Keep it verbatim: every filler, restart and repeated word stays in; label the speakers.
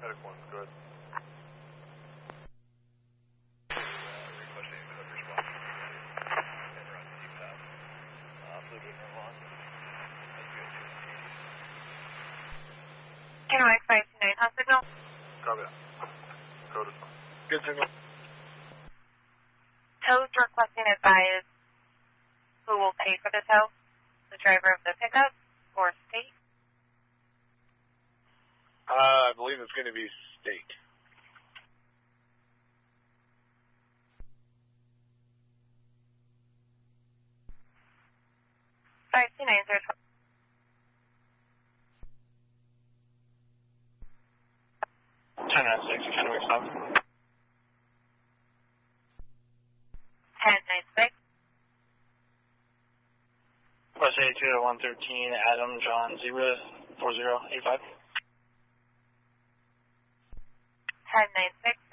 Speaker 1: Medic one, go ahead. Requesting medic response. And run deep path. Uh, fluid and long.
Speaker 2: K Y X five two nine, hot signal?
Speaker 1: Copy that. Code is fine. Good signal.
Speaker 2: Tow's requesting advise who will pay for the tow? The driver of the pickup or state?
Speaker 1: Uh, I believe it's going to be state.
Speaker 2: five two nine zero.
Speaker 1: ten nine six, Kennewick South.
Speaker 2: ten nine six.
Speaker 1: Plus A two to one thirteen, Adam John Zebra four zero eight five.
Speaker 2: ten nine six.